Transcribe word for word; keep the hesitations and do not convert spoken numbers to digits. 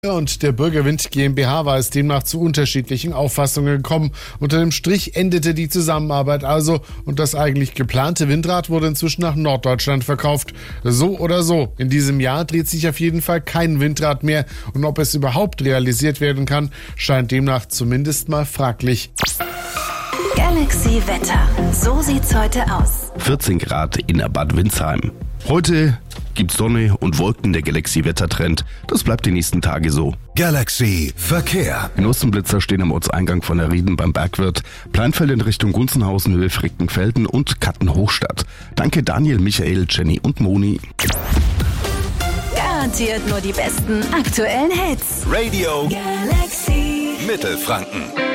Und der Bürgerwind GmbH war es demnach zu unterschiedlichen Auffassungen gekommen. Unter dem Strich endete die Zusammenarbeit also und das eigentlich geplante Windrad wurde inzwischen nach Norddeutschland verkauft. So oder so, in diesem Jahr dreht sich auf jeden Fall kein Windrad mehr und ob es überhaupt realisiert werden kann, scheint demnach zumindest mal fraglich. Galaxy Wetter. So sieht's heute aus. vierzehn Grad in Bad Windsheim. Heute gibt's Sonne und Wolken, der Galaxy-Wettertrend. Das bleibt die nächsten Tage so. Galaxy Verkehr. In Ostenblitzer stehen am Ortseingang von der Rieden beim Bergwirt, Pleinfeld in Richtung Gunzenhausen, Höhe Frickenfelden und Kattenhochstadt. Danke Daniel, Michael, Jenny und Moni. Garantiert nur die besten aktuellen Hits. Radio Galaxy Mittelfranken.